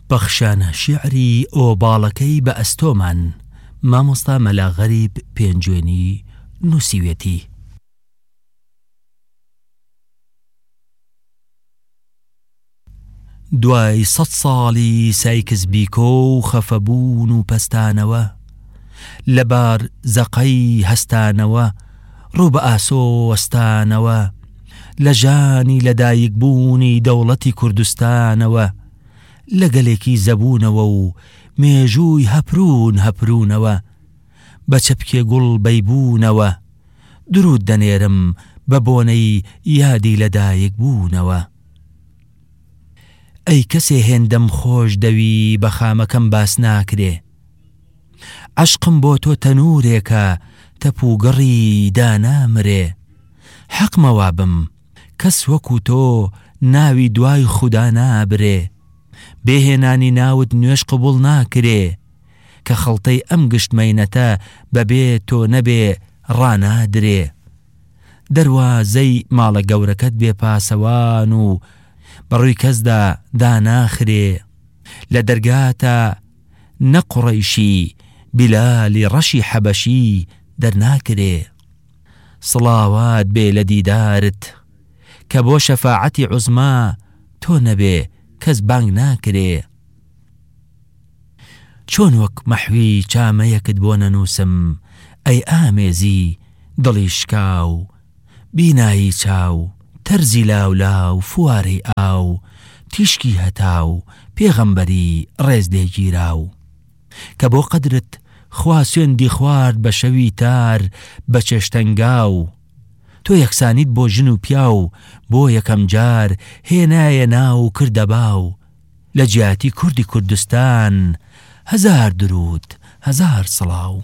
بەخشانە شیعری ئۆباڵەکەی بە ئەستۆمان مامۆستا مەلا غەریب پێنجوێنی نووسیوێتی. دوای 100 ساڵی سایکس بیکۆ و خەفەبوون و پەستانەوە، لەبار زەقەی هەستانەوە ڕوو بە ئاسۆ وەستانەوە، لە ژانی لەدایک بوونی دەوڵەتی کوردستانەوە، لە گەلێکی زەبوونەوە و مێژووی هەپروونەوە، بە چەپکێ گوڵ بەیبوونەوە، درود دەنێرم بە بۆنەی یادی لەدایک بوونەوە. ئەی کەسێ هێندەم خۆش دەوی بە خامەکەم باس ناکرێ، عەشقم بۆ تۆ تەنورێکە تەپوگەڕی دانامرێ، حەق مەوابم کەس وەکو تۆ ناوی دوای خودا نابرێ، بێهێنانی ناوت نوێش قبوڵ ناکرێ، کە خەڵتەی ئەم گشتمەینەتە بەبێ تۆ نەبێ ڕانادرێ، دەروازەی ماڵە گەورەکەت بێ پاسەوان و بەڕووی کەسدا داناخرێ، لە دەرگاتە نەقوڕەیشی بیلالی ڕەشی حەبەشی دەرناکرێ، سڵاوات بێ لە دیدارت کە بۆ شەفاعەتی عوزما تۆ نەبێ کەس بانگ ناکرێ. چۆن وەک مەحوی چامەیەکت بۆ نەنووسم ئەی ئامێزی دڵی شکاو، بینایی چاو تەرزی لاولاو فوارەی ئاو، تیشکی هەتاو پێغەمبەری ڕێز دێگیراو، کە بۆ قەدرت خوا سوێندی خوارد بە شەوی تار بە چێشتەنگاو، تۆ یەکسانیت بۆ ژن و پیاو بۆ یەکەم جار هێنایە ناو کردە باو، لە جیاتی کوردی کوردستان هەزار درود هەزار سڵاو.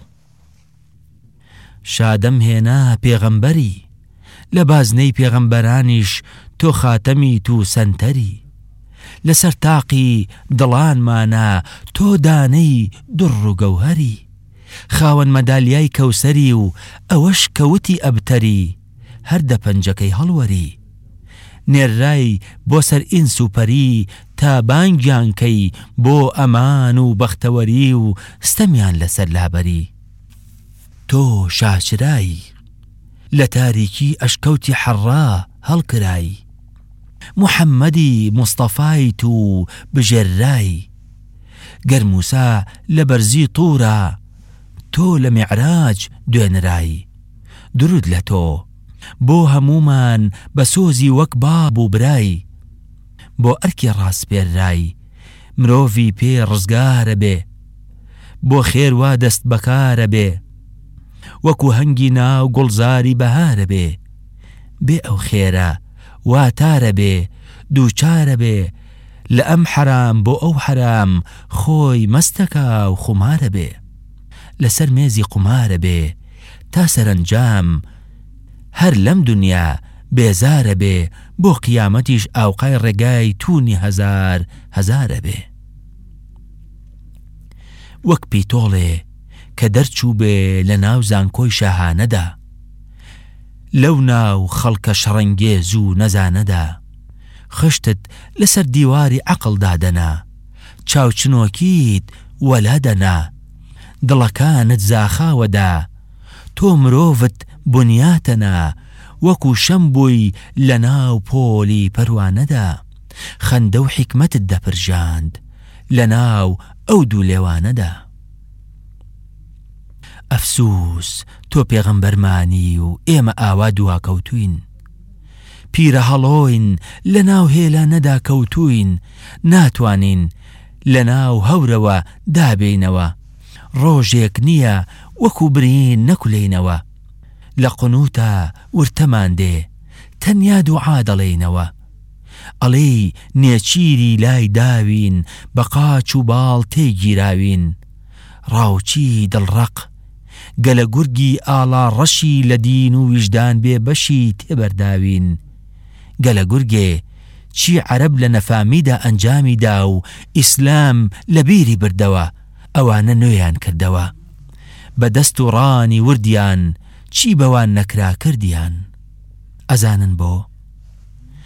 شادەم هێنا پێغەمبەری لە بازنەی پێغەمبەرانیش تۆ خاتەمیت و سەنتەری، لەسەر تاقی دڵانمانە تۆ دانەی دڕ و گەوهەری، خاوەن مەدالیای کەوسەری و ئەوەش کەوتی ئەبتەری، هەر دە پەنجەکەی هەڵوەری، نێررای بۆ سەر ئینس و پەری تا بانگیانکەی بۆ ئەمان و بەختەوەری و ستەمیان لەسەر لابەری. تۆ شاچرایی لە تاریکی ئەشکەوتی حەڕا هەڵکرای، محەممەدی مستەفایت و بژێررای، گەر موسا لە بەرزی توورە تۆ لە میعراج دوێنرای، درود لە تۆ بۆ هەمومان بە سۆزی وەک باب و برای، بۆ ئەرکی ڕاستپێررای مرۆڤی پێ ڕزگارە بێ، بۆ خێر وا دەست بەکارە بێ، وەکو هەنگی ناو گوڵزاری بەهارە بێ، بێ ئەو خێرە واتارە بێ دووچارە بێ، لە ئەم حەرام بۆ ئەو حەرام خۆی مەستەکە و خومارە بێ، لەسەر مێزی قومارە بێ تا سەرنجام هەر لەم دنیا بێزارە بێ، بۆ قیامەتیش ئاوقای ڕێگای تونی هەزار هەزارە بێ. وەک پیتۆڵێ کە دەرچوو بێ لە ناو زانکۆی شاهانەدا، لەو ناو خەڵکە شەڕەنگێز و نەزانەدا، خشتت لەسەر دیواری عەقڵ دادەنا، چاوچنۆکیت وەلا دەنا، دڵەکانت زاخاوەدا، تۆ مرۆڤت بنیاتەنا، وەکو شەم بووی لە ناو پۆلی پەروانەدا، خەندە و حیکمەتت دەپرژاند لە ناو ئەو دوو لێوانەدا. ئەفسوس تۆ پێغەمبەرمانی و ئێمە ئاوا دواکەوتوین، پیرە هەڵۆین لە ناو هێلانەدا کەوتوین، ناتوانین لە ناو هەورەوە دابینەوە، ڕۆژێک نییە وەکو برین نەکولێنەوە، لە قونوتە ورتەمان دێ تەنیا دوعا دەڵێنەوە، ئەڵێی نێچیری لای داوین بە قاچ و باڵ تێگیراوین، ڕاوچی دڵڕەق گەلە گورگی ئاڵا ڕەشی لە دین و ویژدان بێ بەشی تێبەرداوین، گەلە گورگێ چی عەرەب لە نەفامیدا ئەنجامیدا و ئیسلام لە بیری بردەوە، ئەوانە نوێیان کردەوە، بە دەست و ڕانی وردیان چی بەوان نەکرا کردیان. ئەزانن بۆ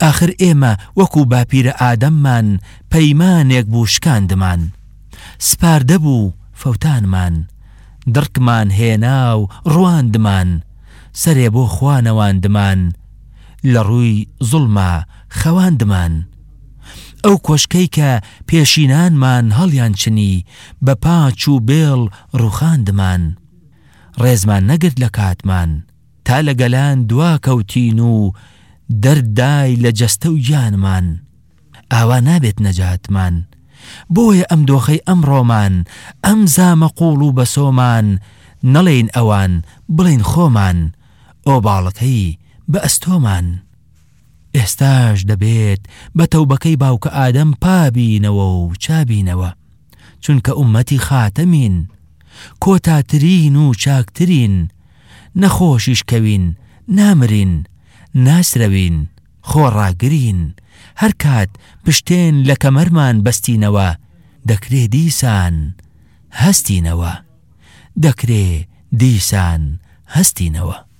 آخر ئێمە وەکو باپیرە ئادەممان پەیمانێک بوو شکاندمان، سپاردە بوو فەوتانمان، دڕکمان هێنا و ڕواندمان، سەرێ بۆ خوانەواندمان، لە ڕووی زوڵما خەواندمان. ئەو کۆشکەی کە پێشینانمان هەڵیان چنی، بە پاچ و بێڵ ڕووخاندمان، ڕێزمان نەگرت لە کاتمان، تا لە گەلان دوا کەوتین و دەردای لە جەستە و گیانمان. ئاوا نابێت نەجاتمان، بۆیە ئەم دۆخەی ئەمڕۆمان، ئەم زامە قوڵ و بەسۆمان، نەڵێین ئەوان بڵێن خۆمان، ئۆباڵەکەی بە ئەستۆمان. ئێستاش دەبێت بە تەوبەکەی باوکە ئادەم پابینەوە و چابینەوە، چونکە ئومەتی خاتەمین، کۆتاترین و چاکترین، نەخۆشیش کەوین، نامرین، ناسرەوین، خۆڕاگرین. هەر کات پشتێن لە کەمەرمان بەستینەوە، دەکرێ دیسان هەستینەوە، دەکرێ دیسان هەستینەوە.